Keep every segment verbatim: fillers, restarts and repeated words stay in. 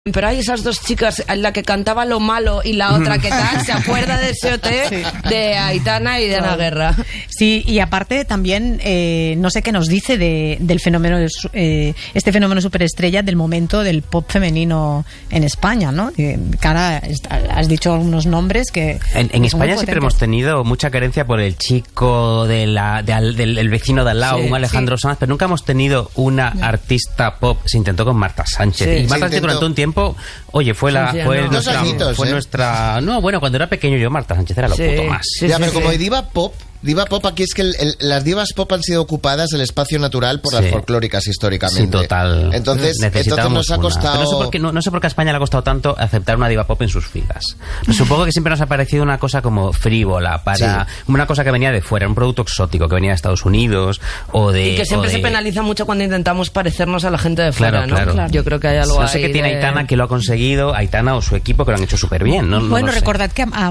Pero hay esas dos chicas, la que cantaba Lo Malo y la otra que tal, ¿se acuerda de ese O T? Sí. De Aitana y de Ana Guerra. Sí, y aparte también, eh, no sé qué nos dice de, del fenómeno, eh, este fenómeno superestrella del momento del pop femenino en España, ¿no? Cara, has dicho algunos nombres que... En, en España siempre hemos tenido mucha carencia por el chico de la, de al, del el vecino de al lado, sí, un Alejandro sí. Sanz, pero nunca hemos tenido una no. artista pop. Se intentó con Marta Sánchez. Sí, y Marta Sánchez durante un tiempo Oye, fue la fue, no. nuestra, añitos, fue ¿eh? nuestra... No, bueno, cuando era pequeño yo, Marta Sánchez era lo sí, puto más. Sí, ya, sí, pero sí. Como diva pop... Diva pop, aquí es que el, el, las divas pop han sido ocupadas el espacio natural por sí. las folclóricas históricamente. Sí, total. Entonces, entonces nos ha costado... No sé, por qué, no, no sé por qué a España le ha costado tanto aceptar una diva pop en sus filas. Pero supongo que siempre nos ha parecido una cosa como frívola, para sí. una cosa que venía de fuera, un producto exótico que venía de Estados Unidos o de... Y que siempre de... se penaliza mucho cuando intentamos parecernos a la gente de fuera, claro, ¿no? Claro. Claro. Yo creo que hay algo No ahí sé qué tiene de... Aitana que lo ha conseguido, Aitana o su equipo que lo han hecho súper bien. No, no bueno, lo recordad sé. que a, a,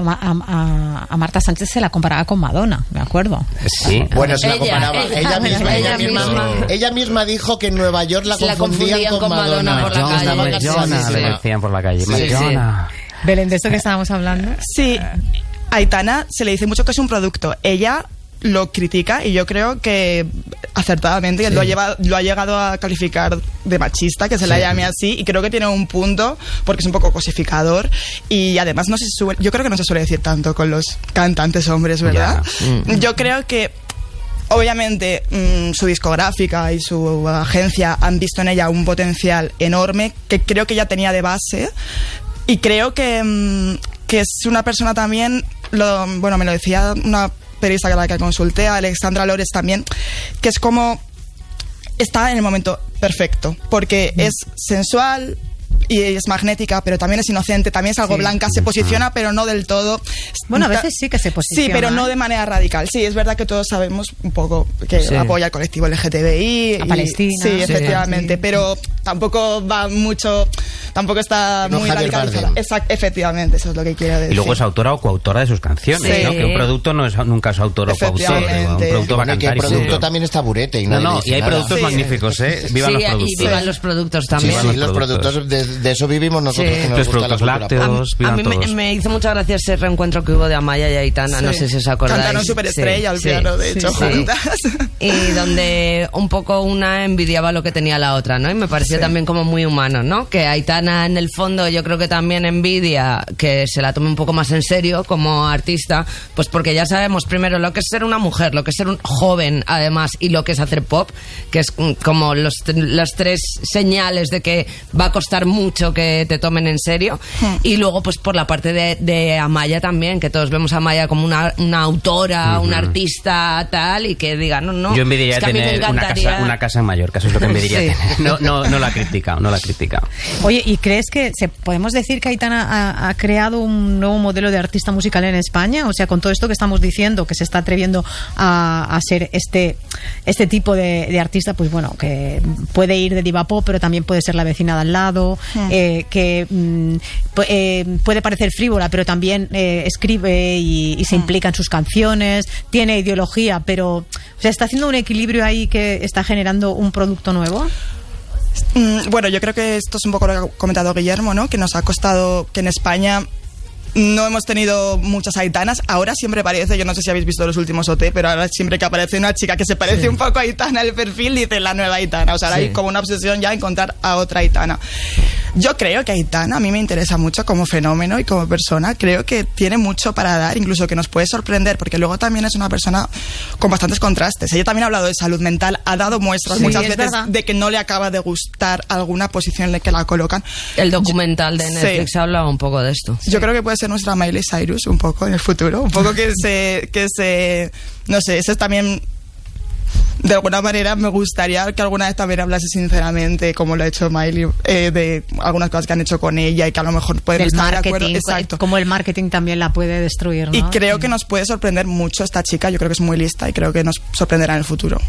a, a Marta Sánchez se la comparaba con Madonna, me acuerdo. Sí. Bueno, se ella, la comparaba. Ella, ella, misma, ella, ella, misma, ella misma dijo que en Nueva York la, confundían, la confundían con, con Madonna. Madonna por la Madonna, calle. Madonna, le decían por la calle. Sí, Madonna. Sí. Belén, ¿de esto que estábamos hablando? Sí. A Aitana se le dice mucho que es un producto. Ella lo critica y yo creo que acertadamente sí. lo, ha llevado, lo ha llegado a calificar de machista, que se sí. la llame así, y creo que tiene un punto porque es un poco cosificador y además no se suele, yo creo que no se suele decir tanto con los cantantes hombres, ¿verdad? Yeah. Mm. Yo creo que obviamente mmm, su discográfica y su agencia han visto en ella un potencial enorme que creo que ya tenía de base y creo que, mmm, que es una persona también, lo, bueno, me lo decía una periodista que la que consulté, Alexandra Lores también, que es como está en el momento perfecto, porque mm. es sensual y es magnética, pero también es inocente, también es algo sí. blanca, se posiciona, pero no del todo. Bueno, a veces sí que se posiciona. Sí, pero no de manera radical. Sí, es verdad que todos sabemos un poco que sí. apoya al colectivo L G T B I. A y, Palestina. Sí, sí, efectivamente, sí. pero tampoco va mucho, tampoco está no muy radicalizada. Exacto, efectivamente, eso es lo que quiero decir. Y luego es autora o coautora de sus canciones, sí. ¿no? Que un producto no es nunca es autor o coautor. Un producto va a cantar. Y el producto también está burete. Y no, no, y hay productos sí. magníficos, ¿eh? Vivan sí, los productos. Y vivan los productos también. Sí, sí, los productos de de eso vivimos nosotros, sí. que nos los gusta productos lácteos. A, a mí me, me hizo mucha gracia ese reencuentro que hubo de Amaya y Aitana, sí. no sé si os acordáis. Cantaron Superestrella al sí, piano, sí, de hecho, sí, juntas. Y donde un poco una envidiaba lo que tenía la otra, ¿no? Y me pareció sí. también como muy humano, ¿no? Que Aitana en el fondo yo creo que también envidia que se la tome un poco más en serio como artista, pues porque ya sabemos primero lo que es ser una mujer, lo que es ser un joven además y lo que es hacer pop, que es como los, las tres señales de que va a costar mucho que te tomen en serio. Hmm. Y luego pues por la parte de, de Amaya también, que todos vemos a Amaya como una, una autora, uh-huh. una artista tal, y que diga, no, no. Yo envidiaría es que tener una casa, una casa en Mallorca, eso es lo que envidiaría sí. tener. No, no, no la ha criticado, no la ha criticado. Oye, ¿y crees que se, podemos decir que Aitana ha, ha creado un nuevo modelo de artista musical en España? O sea, con todo esto que estamos diciendo, que se está atreviendo a, a ser este, este tipo de, de artista, pues bueno, que puede ir de diva pop, pero también puede ser la vecina de al lado, hmm. eh, que mm, eh, puede parecer frívola, pero también eh, escribe y, y se hmm. implica en sus canciones, tiene ideología, pero o sea, está haciendo un equilibrio ahí que está generando un producto nuevo. Bueno, yo creo que esto es un poco lo que ha comentado Guillermo, ¿no? Que nos ha costado que en España no hemos tenido muchas Aitanas. Ahora siempre parece, yo no sé si habéis visto los últimos O T, pero ahora siempre que aparece una chica que se parece sí. un poco a Aitana, el perfil dice la nueva Aitana. O sea, ahora sí. hay como una obsesión ya encontrar a otra Aitana. Yo creo que Aitana a mí me interesa mucho como fenómeno y como persona. Creo que tiene mucho para dar, incluso que nos puede sorprender, porque luego también es una persona con bastantes contrastes. Ella también ha hablado de salud mental, ha dado muestras sí, muchas veces verdad. de que no le acaba de gustar alguna posición en la que la colocan. El documental de Netflix sí. habla un poco de esto. Yo sí. creo que puede ser nuestra Miley Cyrus un poco en el futuro, un poco que se, que se, no sé, eso es también, de alguna manera me gustaría que alguna vez también hablase sinceramente, como lo ha hecho Miley, eh, de algunas cosas que han hecho con ella y que a lo mejor pueden estar de acuerdo. Exacto. Como el marketing también la puede destruir, ¿no? Y creo que nos puede sorprender mucho esta chica, yo creo que es muy lista y creo que nos sorprenderá en el futuro.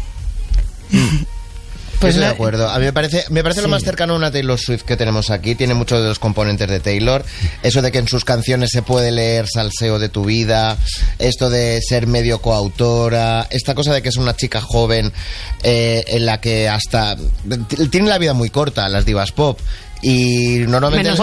Mm. Pues estoy de acuerdo. A mí me parece, me parece sí. lo más cercano a una Taylor Swift que tenemos aquí. Tiene muchos de los componentes de Taylor. Eso de que en sus canciones se puede leer salseo de tu vida. Esto de ser medio coautora. Esta cosa de que es una chica joven eh, en la que hasta... Tiene la vida muy corta las divas pop. Y normalmente... Menos